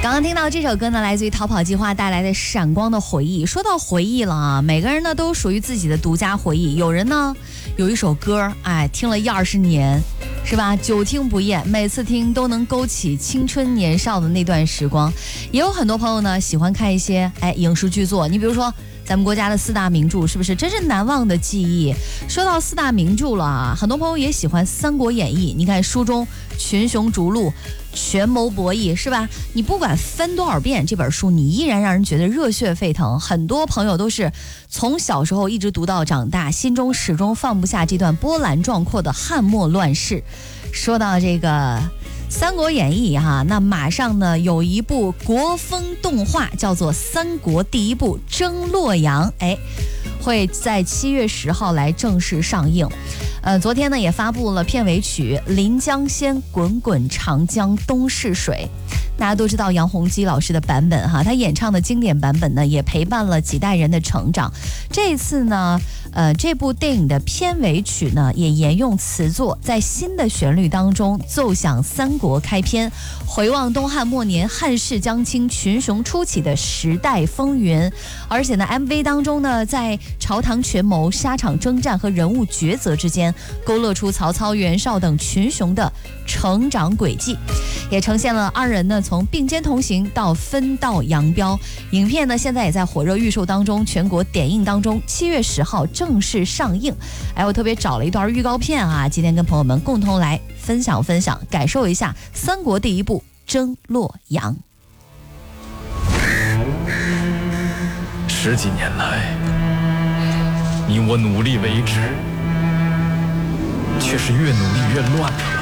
刚刚听到这首歌呢，来自于逃跑计划带来的闪光的回忆。说到回忆了啊，每个人呢都属于自己的独家回忆。有人呢有一首歌，听了1-20年，是吧？久听不厌，每次听都能勾起青春年少的那段时光。也有很多朋友呢喜欢看一些影视剧作，你比如说咱们国家的4大名著，是不是真是难忘的记忆？说到4大名著了啊，很多朋友也喜欢《三国演义》。你看书中群雄逐鹿，权谋博弈，是吧？你不管翻多少遍这本书，你依然让人觉得热血沸腾。很多朋友都是从小时候一直读到长大，心中始终放不下这段波澜壮阔的汉末乱世。说到这个三国演义那马上呢有一部国风动画叫做《三国第一部征洛阳》，会在7月10号来正式上映。昨天呢也发布了片尾曲《临江仙，滚滚长江东逝水》。大家都知道杨洪基老师的版本他演唱的经典版本呢也陪伴了几代人的成长。这一次呢这部电影的片尾曲呢也沿用词作，在新的旋律当中奏响三国开篇，回望东汉末年汉室将倾，群雄初起的时代风云。而且呢 MV 当中呢在朝堂权谋、沙场征战和人物抉择之间，勾勒出曹操、袁绍等群雄的成长轨迹，也呈现了2人呢从并肩同行到分道扬镳。影片呢现在也在火热预售当中，全国点映当中，7月10号正式上映。我特别找了一段预告片今天跟朋友们共同来分享，感受一下三国第一部征洛阳。 10几年来，你我努力为之，却是越努力越乱。